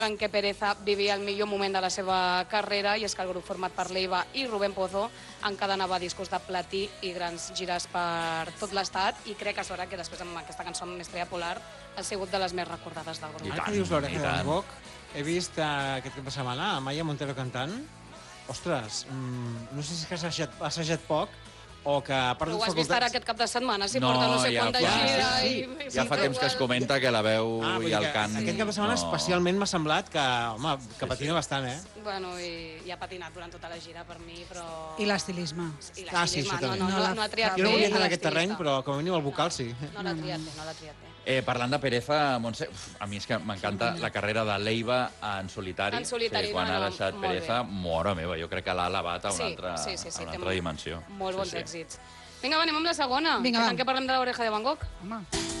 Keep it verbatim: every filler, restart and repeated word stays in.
en què Pereza vivia el millor moment de la seva carrera, i és que el grup format per Leiva i Rubén Pozo encadenava discos de platí i grans gires per tot l'estat, i crec que és vera que després amb aquesta cançó amb Estrella Polar ha sigut de les més recordades del grup. Ara que dius l'Oreja de Van Gogh, he vist aquest cap de setmana a Maya Montero cantant. Ostres, no sé si és que ha assajat poc, o que a part de ho has vist ara aquest cap de setmana, si No, porta no sé ja quant de fa- gira sí, i... Ja fa temps que es comenta que la veu Ah, vull i dir el que cant... Aquest cap de setmana no. especialment m'ha semblat que, home, que patina bastant, eh? Bueno, i, i ha patinat durant tota la gira per mi, però... I l'estilisme. I Ah, sí, l'estilisme, això no, també. no, no, no ha triat Jo no bé volia entrar en a aquest terreny, l'estilista. però com a mínim el vocal sí. No l'ha triat bé, no l'ha triat bé. Eh, parlant de Pereza, Montse, uf, a mi és que m'encanta la carrera de Leiva en solitari. En solitari, sí, quan no, ha no, deixat molt Pereza, mora meva, jo crec que l'ha elevat a una Sí, altra, sí, sí, sí, a una té altra molt- dimensió. Molt bons sí, sí. èxits. Vinga, va, anem amb la segona. Vinga, que va. tant que parlem de l'Oreja de Van Gogh. Home.